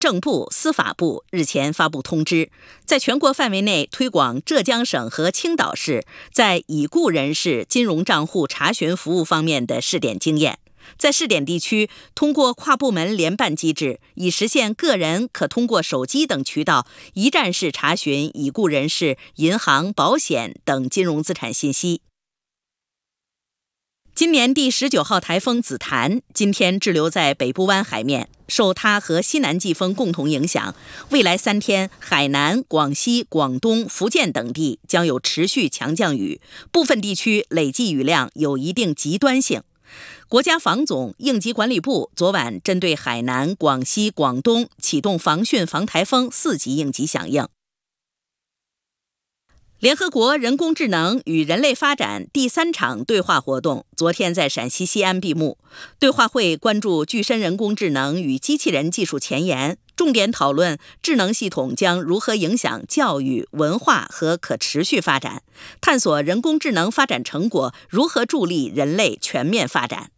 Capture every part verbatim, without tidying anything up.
政部、司法部日前发布通知，在全国范围内推广浙江省和青岛市在已故人士金融账户查询服务方面的试点经验。在试点地区，通过跨部门联办机制，以实现个人可通过手机等渠道一站式查询已故人士银行、保险等金融资产信息。今年第十九号台风紫檀今天滞留在北部湾海面，受它和西南季风共同影响，未来三天海南、广西、广东、福建等地将有持续强降雨，部分地区累计雨量有一定极端性。国家防总应急管理部昨晚针对海南、广西、广东启动防汛防台风四级应急响应。联合国人工智能与人类发展第三场对话活动昨天在陕西西安闭幕。对话会关注具身人工智能与机器人技术前沿，重点讨论智能系统将如何影响教育、文化和可持续发展，探索人工智能发展成果如何助力人类全面发展。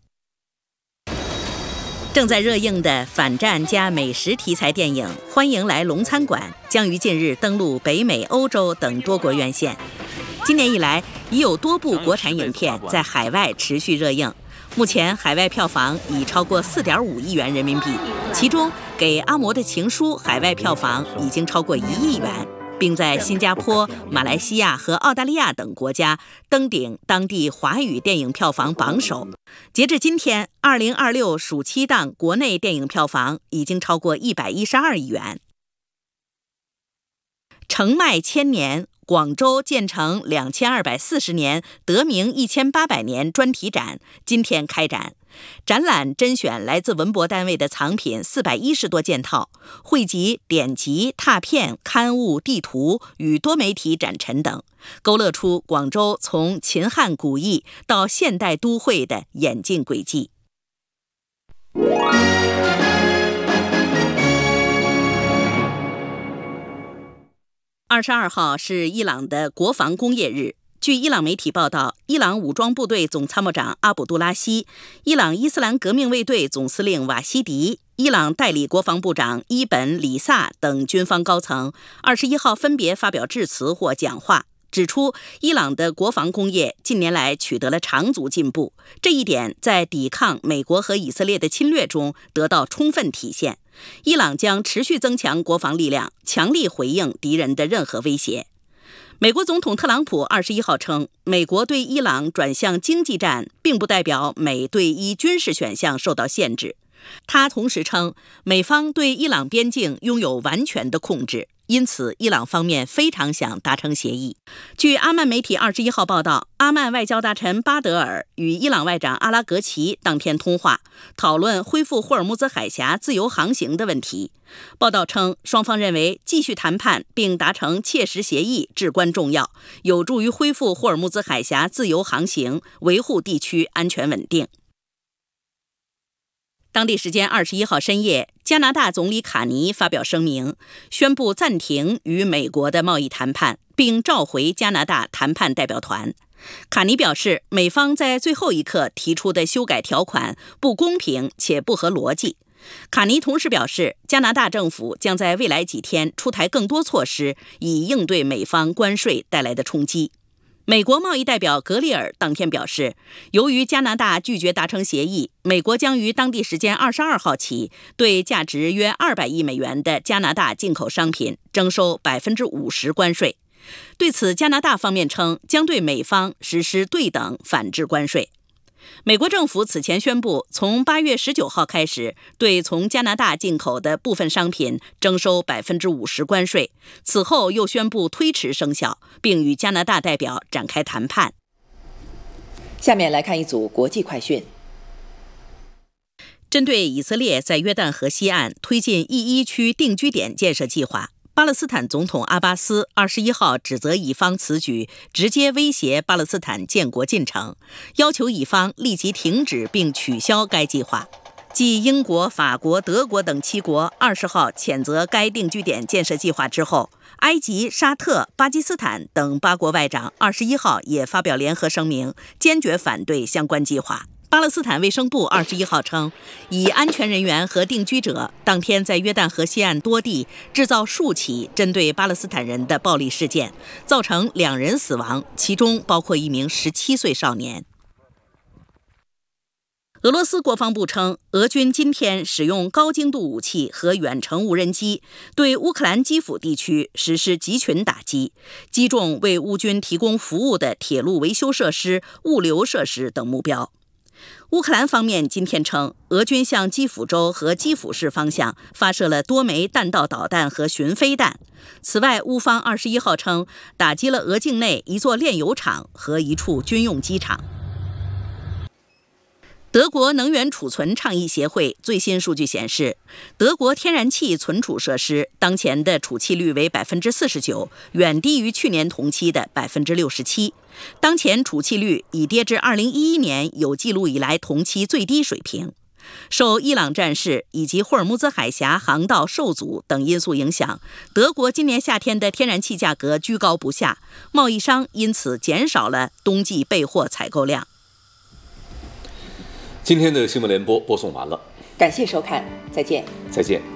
正在热映的反战加美食题材电影《欢迎来龙餐馆》将于近日登陆北美、欧洲等多国院线。今年以来，已有多部国产影片在海外持续热映，目前海外票房已超过 四点五亿元人民币，其中给阿嬷的情书海外票房已经超过一亿元，并在新加坡、马来西亚和澳大利亚等国家登顶当地华语电影票房榜首。截至今天，二零二六暑期档国内电影票房已经超过一百一十二亿元。承迈千年，广州建成两千二百四十年，得名一千八百年专题展今天开展。展览甄选来自文博单位的藏品四百一十多件套，汇集典籍、拓片、刊物、地图与多媒体展陈等，勾勒出广州从秦汉古邑到现代都会的演进轨迹。二十二号是伊朗的国防工业日。据伊朗媒体报道，伊朗武装部队总参谋长阿卜杜拉希、伊朗伊斯兰革命卫队总司令瓦希迪、伊朗代理国防部长伊本·里萨等军方高层二十一号分别发表致辞或讲话，指出伊朗的国防工业近年来取得了长足进步，这一点在抵抗美国和以色列的侵略中得到充分体现。伊朗将持续增强国防力量，强力回应敌人的任何威胁。美国总统特朗普二十一号称，美国对伊朗转向经济战，并不代表美对伊军事选项受到限制。他同时称，美方对伊朗边境拥有完全的控制，因此伊朗方面非常想达成协议。据阿曼媒体二十一号报道，阿曼外交大臣巴德尔与伊朗外长阿拉格齐当天通话，讨论恢复霍尔木兹海峡自由航行的问题。报道称，双方认为继续谈判并达成切实协议至关重要，有助于恢复霍尔木兹海峡自由航行，维护地区安全稳定。当地时间二十一号深夜，加拿大总理卡尼发表声明，宣布暂停与美国的贸易谈判，并召回加拿大谈判代表团。卡尼表示，美方在最后一刻提出的修改条款不公平且不合逻辑。卡尼同时表示，加拿大政府将在未来几天出台更多措施，以应对美方关税带来的冲击。美国贸易代表格里尔当天表示，由于加拿大拒绝达成协议，美国将于当地时间二十二号起对价值约二百亿美元的加拿大进口商品征收百分之五十关税。对此，加拿大方面称将对美方实施对等反制关税。美国政府此前宣布，从八月十九号开始，对从加拿大进口的部分商品征收百分之五十关税。此后又宣布推迟生效，并与加拿大代表展开谈判。 下面来看一组国际快讯。 针对以色列在约旦河西岸推进一一区定居点建设计划，巴勒斯坦总统阿巴斯二十一号指责以方此举直接威胁巴勒斯坦建国进程，要求以方立即停止并取消该计划。继英国、法国、德国等七国二十号谴责该定居点建设计划之后，埃及、沙特、巴基斯坦等八国外长二十一号也发表联合声明，坚决反对相关计划。 巴勒斯坦卫生部二十一号称，以安全人员和定居者当天在约旦河西岸多地制造数起针对巴勒斯坦人的暴力事件，造成两人死亡，其中包括一名十七岁少年。俄罗斯国防部称，俄军今天使用高精度武器和远程无人机对乌克兰基辅地区实施集群打击，击中为乌军提供服务的铁路维修设施、物流设施等目标。乌克兰方面今天称，俄军向基辅州和基辅市方向发射了多枚弹道导弹和巡飞弹。此外，乌方二十一号称，打击了俄境内一座炼油厂和一处军用机场。德国能源储存倡议协会最新数据显示，德国天然气存储设施当前的储气率为 百分之四十九， 远低于去年同期的 百分之六十七。当前储气率已跌至二零一一年有记录以来同期最低水平。受伊朗战事以及霍尔木兹海峡航道受阻等因素影响，德国今年夏天的天然气价格居高不下，贸易商因此减少了冬季备货采购量。 今天的新闻联播播送完了， 感谢收看，再见。 再见。